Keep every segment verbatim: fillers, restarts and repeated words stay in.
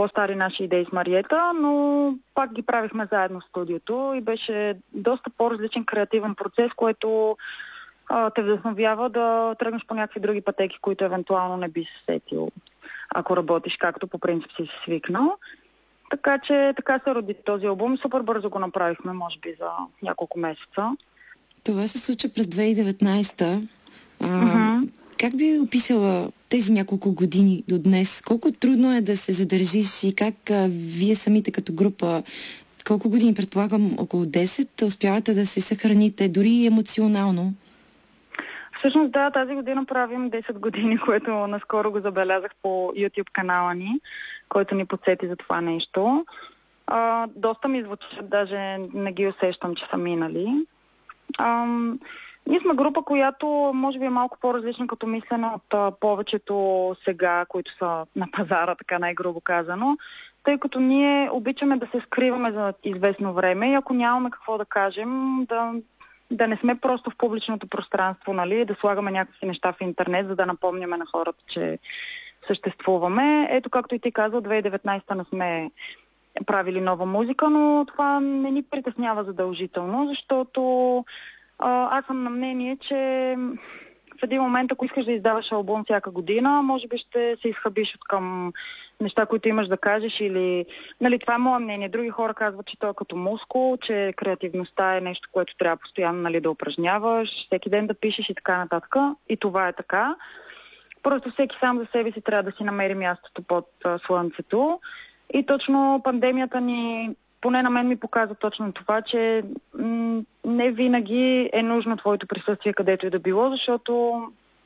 по-стари наши идеи с Мариета, но пак ги правихме заедно в студиото и беше доста по-различен креативен процес, който а, те вдъхновява да тръгнеш по някакви други пътеки, които евентуално не би се сетил, ако работиш както по принцип си си свикнал. Така че така се роди този албум. Супер бързо го направихме, може би за няколко месеца. Това се случва през две хиляди и деветнадесета. А, mm-hmm. Как би описала тези няколко години до днес? Колко трудно е да се задържиш и как а, вие самите като група, колко години, предполагам около десет, успявате да се съхраните дори емоционално? Всъщност да, тази година правим десет години, което наскоро го забелязах по YouTube канала ни, който ни подсети за това нещо. А, доста ми звучат, даже не ги усещам, че са минали. А, ние сме група, която може би е малко по-различна като мислене от а, повечето сега, които са на пазара, така най-грубо казано, тъй като ние обичаме да се скриваме за известно време и ако нямаме какво да кажем, да, да не сме просто в публичното пространство, нали, да слагаме някакви неща в интернет, за да напомняме на хората, че съществуваме. Ето, както и ти казал, две хиляди и деветнадесета не сме правили нова музика, но това не ни притеснява задължително, защото а, аз съм на мнение, че в един момент, ако искаш да издаваш албум всяка година, може би ще се изхабиш от към неща, които имаш да кажеш или... Нали, това е мое мнение. Други хора казват, че то е като мускул, че креативността е нещо, което трябва постоянно, нали, да упражняваш, всеки ден да пишеш и така нататък. И това е така. Просто всеки сам за себе си трябва да си намери мястото под а, слънцето. И точно пандемията ни, поне на мен ми показва точно това, че м- не винаги е нужно твоето присъствие където и да било, защото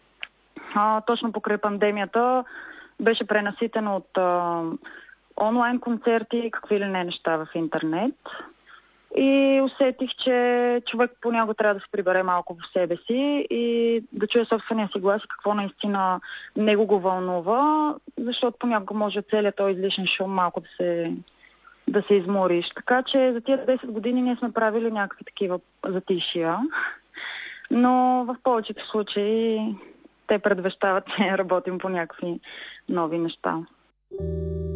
а, точно покрай пандемията беше пренаситено от а, онлайн концерти, какви ли не неща в интернет. И усетих, че човек понякога трябва да се прибере малко в себе си и да чуе собствения си глас и какво наистина него го вълнува, защото понякога може целият този излишен шум малко да се, да се измориш. Така че за тия десет години ние сме правили някакви такива затишия, но в повечето случаи те предвещават, че работим по някакви нови неща.